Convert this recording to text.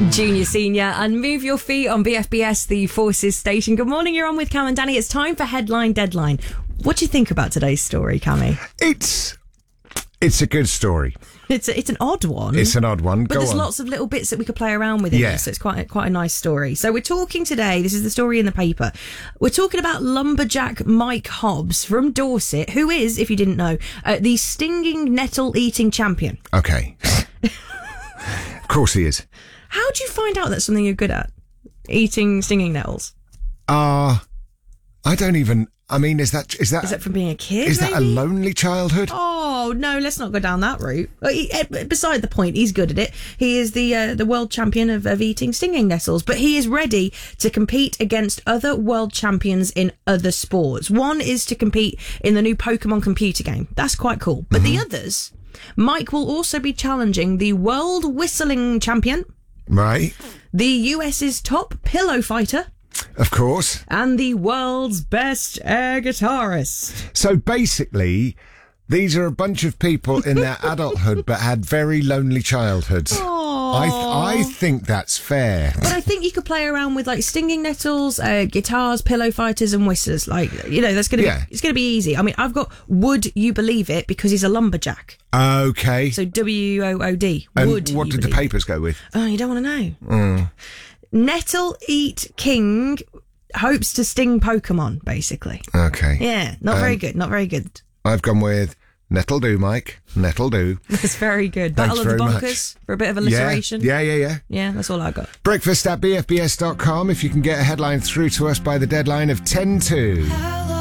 Junior, senior, and move your feet on BFBS, the Forces station. Good morning, you're on with Cam and Danny. It's time for Headline Deadline. What do you think about today's story, Cammy? It's a good story. It's an odd one. It's an odd one. But there's lots of little bits that we could play around with in this, so it's quite a nice story. So we're talking today, this is the story in the paper, we're talking about lumberjack Mike Hobbs from Dorset, who is, if you didn't know, the stinging nettle-eating champion. Okay. Of course he is. How do you find out that's something you're good at? Eating stinging nettles? I don't even... I mean, is that Is that from being a kid, Is that a lonely childhood? Oh, no, let's not go down that route. Beside the point, he's good at it. He is the world champion of eating stinging nettles, but he is ready to compete against other world champions in other sports. One is to compete in the new Pokemon computer game. That's quite cool. But the others, Mike will also be challenging the world whistling champion. Right. The US's top pillow fighter. Of course. And the world's best air guitarist. So basically, these are a bunch of people in their adulthood but had very lonely childhoods. I think that's fair. But I think you could play around with like stinging nettles, guitars, pillow fighters, and whistlers. Like, that's going to be it's going to be easy. I mean, I've got Would You Believe It because he's a lumberjack. Okay. So WOOD. And Would what you did the believe papers go with? Oh, you don't want to know. Nettle Eat King hopes to sting Pokemon, basically. Okay. Yeah, not very good. Not very good. I've gone with Nettle do, Mike. Nettle do. That's very good. Thanks Battle of the very Bonkers for a bit of alliteration. Yeah. Yeah, that's all I got. Breakfast at BFBS.com if you can get a headline through to us by the deadline of 10 to.